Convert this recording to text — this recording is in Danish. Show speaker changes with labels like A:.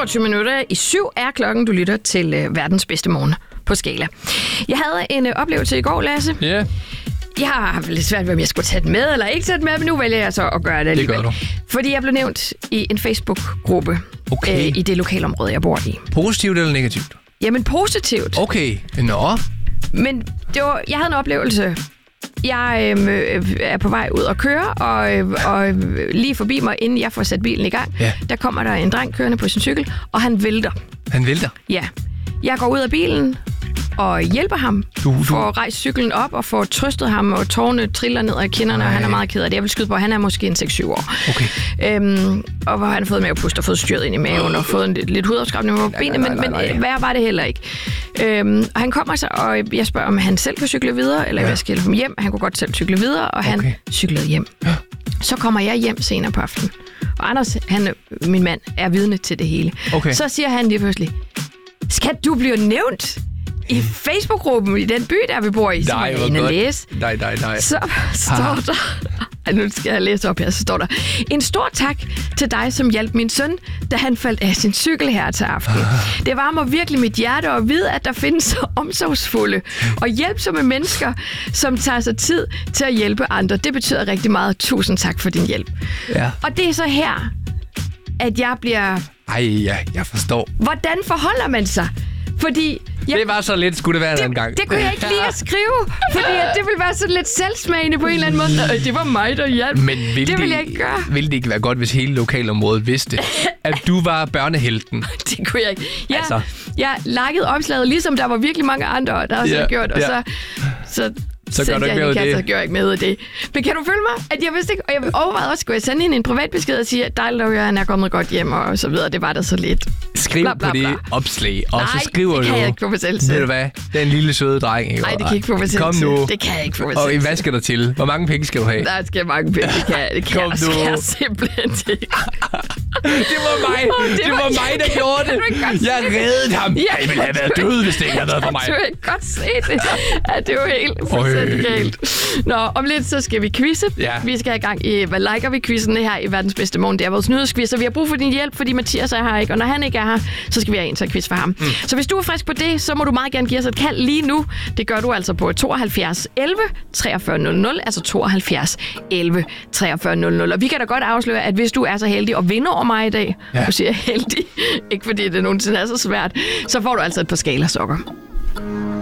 A: 7:22 er klokken. Du lytter til verdens bedste morgen på Skala. Jeg havde en oplevelse i går, Lasse.
B: Ja. Yeah.
A: Jeg har haft lidt svært ved, om jeg skulle tage den med eller ikke tage den med, men nu vælger jeg så at gøre det alligevel.
B: Det gør du.
A: Fordi jeg blev nævnt i en Facebook-gruppe i det lokalområde, jeg bor i.
B: Positivt eller negativt?
A: Jamen positivt.
B: Okay, nå.
A: Men jeg havde en oplevelse. Jeg er på vej ud og køre, og lige forbi mig, inden jeg får sat bilen i gang, der kommer der en dreng kørende på sin cykel, og han vælter.
B: Han vælter?
A: Ja. Jeg går ud af bilen og hjælper ham. For at rejse cyklen op og få trøstet ham, og tårerne triller ned ad kinderne, og han er meget ked af det. Jeg vil skyde på, at han er måske en 6-7 år.
B: Okay.
A: Og hvor han har fået mavepust og fået styret ind i maven og fået lidt hudafskrabning på benene, men værre var det heller ikke. Og han kommer så, og jeg spørger, om han selv kan cykle videre, eller jeg skal hjælpe ham hjem. Han kunne godt selv cykle videre, og han cyklede hjem. Ja. Så kommer jeg hjem senere på aftenen. Og Anders, min mand, er vidne til det hele. Okay. Så siger han lige pludselig, skal du blive nævnt i Facebook-gruppen i den by, der vi bor i, som jeg er inde og læse?
B: Nej.
A: Så står der, nu skal jeg læse op her, så står der, en stor tak til dig, som hjalp min søn, da han faldt af sin cykel her til aften. Det varmer virkelig mit hjerte at vide, at der findes så omsorgsfulde og hjælpsomme mennesker, som tager sig tid til at hjælpe andre. Det betyder rigtig meget. Tusind tak for din hjælp. Ja. Og det er så her, at jeg bliver...
B: jeg forstår.
A: Hvordan forholder man sig? Fordi...
B: Det var så lidt, skulle det være en anden gang.
A: Det kunne jeg ikke lige at skrive, fordi det ville være sådan lidt selvsmagende på en eller anden måde. Det var mig, der hjalp.
B: Men
A: det ville jeg ikke gøre.
B: Ville det ikke være godt, hvis hele lokalområdet vidste, at du var børnehelten?
A: Det kunne jeg ikke. Jeg likede opslaget, ligesom der var virkelig mange andre, der også havde gjort, og så gør du ikke med det. Så gør jeg ikke med det. Men kan du følge mig? At jeg vidste ikke, og jeg overvejede også, skulle jeg sende hende en privat besked og sige, at dejligt at høre, han er kommet godt hjem, og så videre. Det var der så lidt.
B: Skriv på det opslag, og så skriver du...
A: det kan jeg ikke få mig selv til.
B: Ved du hvad? Den lille søde dreng, ikke?
A: Nej, det kan jeg ikke få mig selv
B: Kom
A: til.
B: nu.
A: Det kan jeg ikke få mig selv
B: til. Og hvad skal der til? Hvor mange penge skal du have?
A: Der skal mange penge. Det kan jeg simpelthen ikke.
B: Det var mig. Det var mig, der gjorde det. Jeg reddede ham. Jeg ville have været død, hvis det ikke havde været for mig.
A: Du kan godt se det. Ja, det var helt fuldstændig galt. Nå, om lidt så skal vi quizze. Ja. Vi skal have gang i, hvad liker vi quizzen her i verdens bedste morgen. Det er vores nyhedsquiz, og vi har brug for din hjælp, fordi Mathias er her ikke. Og når han ikke er her, så skal vi have en til at quiz for ham. Så hvis du er frisk på det, så må du meget gerne give os et kald lige nu. Det gør du altså på 72 11 43 00, altså 72 11 43 00. Og vi kan da godt afsløre, at hvis du er så heldig at vinde over mig i dag, du siger heldig, ikke fordi det nogensinde er så svært, så får du altså et par Skala-sokker.